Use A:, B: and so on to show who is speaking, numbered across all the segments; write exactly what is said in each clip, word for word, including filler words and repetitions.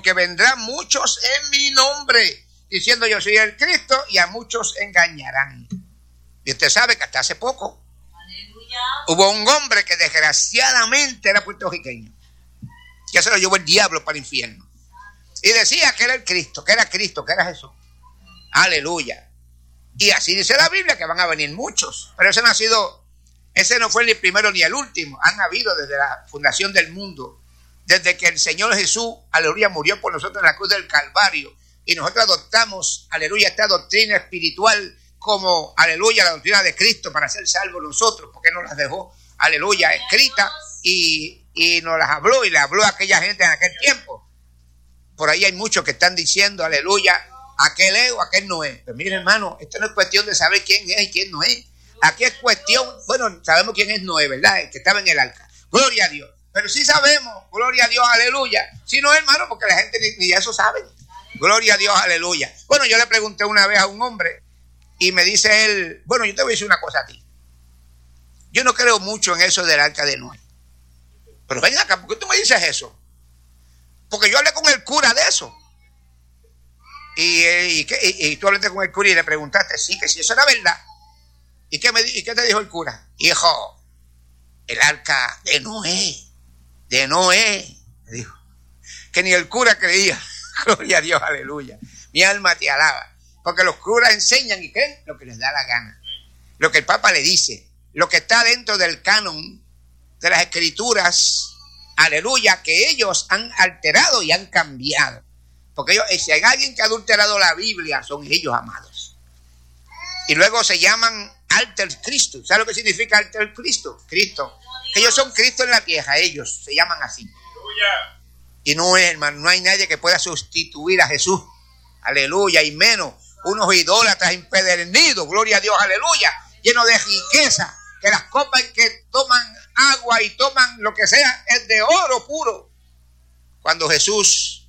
A: que vendrán muchos en mi nombre, diciendo yo soy el Cristo, y a muchos engañarán. Y usted sabe que hasta hace poco Aleluya. Hubo un hombre que desgraciadamente era puertorriqueño, que se lo llevó el diablo para el infierno. Y decía que era el Cristo, que era Cristo, que era Jesús. Aleluya. Y así dice la Biblia que van a venir muchos. Pero ese no ha sido, ese no fue ni el primero ni el último. Han habido desde la fundación del mundo, desde que el Señor Jesús, aleluya, murió por nosotros en la cruz del Calvario. Y nosotros adoptamos, aleluya, esta doctrina espiritual como, aleluya, la doctrina de Cristo para ser salvos nosotros, porque nos las dejó, aleluya, escrita y, y nos las habló y le habló a aquella gente en aquel tiempo. Por ahí hay muchos que están diciendo, aleluya, aquel es o aquel no es. Pues mire, hermano, esto no es cuestión de saber quién es y quién no es. Aquí es cuestión, bueno, sabemos quién es Noé, ¿verdad? El que estaba en el arca. Gloria a Dios. Pero sí sabemos, gloria a Dios, aleluya. Si no, hermano, porque la gente ni, ni eso sabe. Gloria a Dios, aleluya. Bueno, yo le pregunté una vez a un hombre y me dice él, bueno, yo te voy a decir una cosa a ti. Yo no creo mucho en eso del arca de Noé. Pero ven acá, ¿por qué tú me dices eso? Porque yo hablé con el cura de eso. Y, y, y, y tú hablaste con el cura y le preguntaste, sí, que si eso era verdad. ¿Y qué, me, y qué te dijo el cura? Hijo, el arca de Noé, de Noé, me dijo. Que ni el cura creía. Gloria a Dios, aleluya. Mi alma te alaba. Porque los curas enseñan y creen lo que les da la gana. Lo que el Papa le dice. Lo que está dentro del canon de las escrituras. Aleluya, que ellos han alterado y han cambiado. Porque ellos, si hay alguien que ha adulterado la Biblia, son ellos, amados. Y luego se llaman alter Cristo. ¿Sabe lo que significa alter Cristo? Cristo. Que ellos son Cristo en la tierra, ellos se llaman así. Y no es, hermano, no hay nadie que pueda sustituir a Jesús. Aleluya, y menos unos idólatras impedernidos, gloria a Dios, aleluya, llenos de riqueza, que las copas que toman agua y toman lo que sea es de oro puro. Cuando Jesús,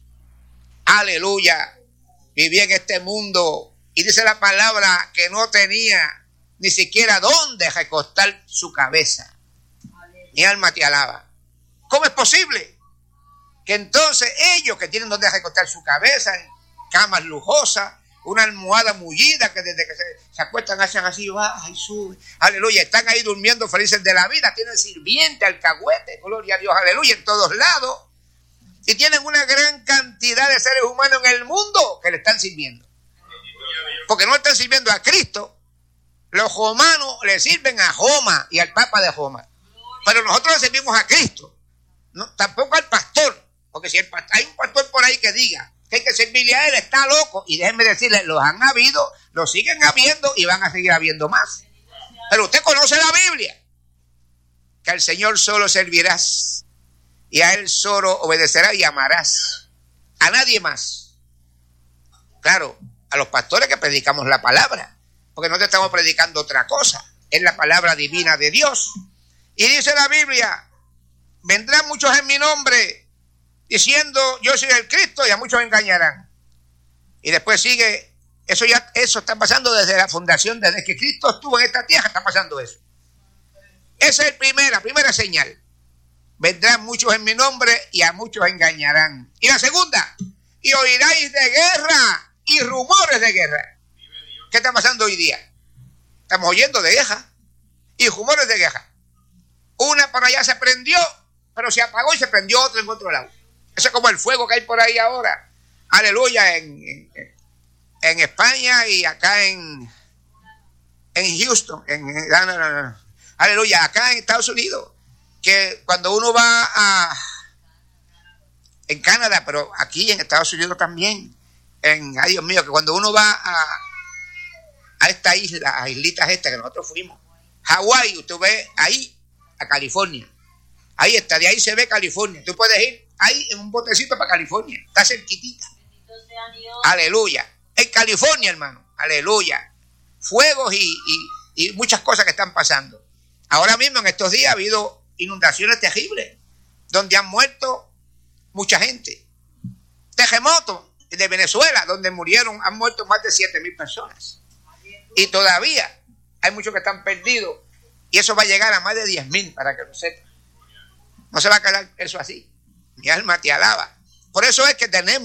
A: aleluya, vivía en este mundo y dice la palabra que no tenía ni siquiera dónde recostar su cabeza. Mi alma te alaba. ¿Cómo es posible que entonces ellos que tienen donde recostar su cabeza, en camas lujosas, una almohada mullida que desde que se, se acuestan hacen así, baja y sube, aleluya, están ahí durmiendo felices de la vida, tienen sirviente, alcahuete, gloria a Dios, aleluya, en todos lados, y tienen una gran cantidad de seres humanos en el mundo que le están sirviendo, porque no le están sirviendo a Cristo. Los romanos le sirven a Roma y al Papa de Roma, pero nosotros le servimos a Cristo, no, tampoco al pastor, porque si el pastor, hay un pastor por ahí que diga que hay que servirle a él, está loco. Y déjenme decirles, los han habido, los siguen habiendo y van a seguir habiendo más. Pero usted conoce la Biblia, que al Señor solo servirás y a Él solo obedecerás y amarás, a nadie más. Claro, a los pastores que predicamos la palabra, porque no te estamos predicando otra cosa, es la palabra divina de Dios. Y dice la Biblia, vendrán muchos en mi nombre diciendo yo soy el Cristo y a muchos engañarán. Y después sigue, eso ya, eso está pasando desde la fundación, desde que Cristo estuvo en esta tierra, está pasando eso. Esa es el primera, la primera señal. Vendrán muchos en mi nombre y a muchos engañarán. Y la segunda, y oiráis de guerra y rumores de guerra. ¿Qué está pasando hoy día? Estamos oyendo de guerra y rumores de guerra. Una por allá se prendió, pero se apagó y se prendió otra en otro lado. Eso es como el fuego que hay por ahí ahora. Aleluya, en, en, en España y acá en, en Houston. En, no, no, no, no. Aleluya, acá en Estados Unidos. Que cuando uno va a... En Canadá, pero aquí en Estados Unidos también. En, ay Dios mío, que cuando uno va a, a esta isla, a islitas estas que nosotros fuimos. Hawái, usted ve ahí, a California. Ahí está, de ahí se ve California. Tú puedes ir ahí en un botecito para California. Está cerquitita. Aleluya. En California, hermano. Aleluya. Fuegos y, y, y muchas cosas que están pasando. Ahora mismo, en estos días, ha habido inundaciones terribles, donde han muerto mucha gente. Terremotos de Venezuela, donde murieron, han muerto más de siete mil personas. Y todavía hay muchos que están perdidos. Y eso va a llegar a más de diez mil, para que lo sepan. No se va a quedar eso así. Mi alma te alaba. Por eso es que tenemos